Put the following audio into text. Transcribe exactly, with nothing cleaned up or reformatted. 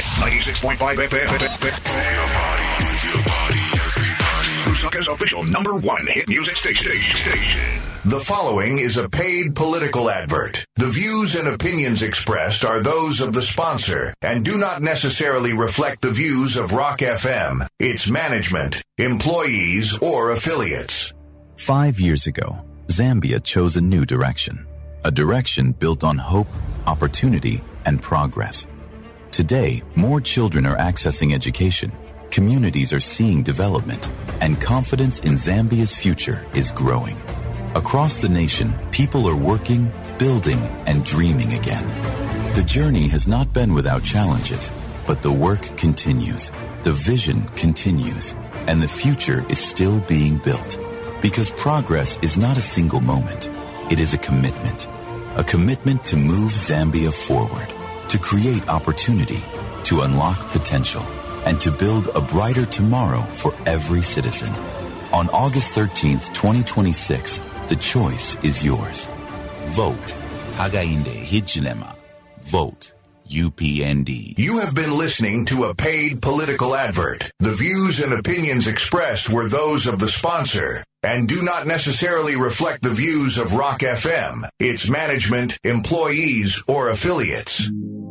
ninety-six point five F M. Your body, move your body, everybody. Lusaka's official number one hit music station. station. The following is a paid political advert. The views and opinions expressed are those of the sponsor and do not necessarily reflect the views of Rock F M, its management, employees, or affiliates. Five years ago, Zambia chose a new direction. A direction built on hope, opportunity, and progress. Today, more children are accessing education, communities are seeing development, and confidence in Zambia's future is growing. Across the nation, people are working, building, and dreaming again. The journey has not been without challenges, but the work continues, the vision continues, and the future is still being built. Because progress is not a single moment, it is a commitment. A commitment to move Zambia forward, to create opportunity, to unlock potential, and to build a brighter tomorrow for every citizen. On August thirteenth, twenty twenty-six, the choice is yours. Vote. Hagainde Hichilema. Vote. U P N D. You have been listening to a paid political advert. The views and opinions expressed were those of the sponsor and do not necessarily reflect the views of Rock F M, its management, employees, or affiliates.